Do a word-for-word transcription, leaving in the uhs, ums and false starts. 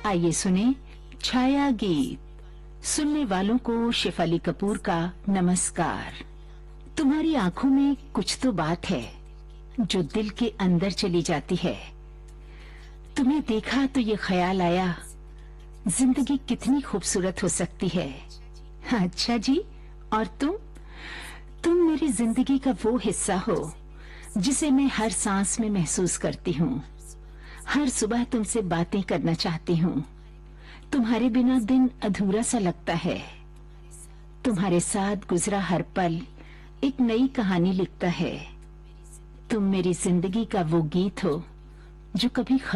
आइए सुने छाया गीत। सुनने वालों को शेफाली कपूर का नमस्कार। तुम्हारी आंखों में कुछ तो बात है जो दिल के अंदर चली जाती है। तुम्हें देखा तो ये ख्याल आया, जिंदगी कितनी खूबसूरत हो सकती है। अच्छा जी, और तुम तुम मेरी जिंदगी का वो हिस्सा हो जिसे मैं हर सांस में महसूस करती हूँ। हर सुबह तुमसे बातें करना चाहती हूँ। तुम्हारे बिना दिन अधूरा सा लगता है। तुम्हारे साथ गुजरा हर पल एक नई कहानी लिखता है। तुम मेरी जिंदगी का वो गीत हो जो कभी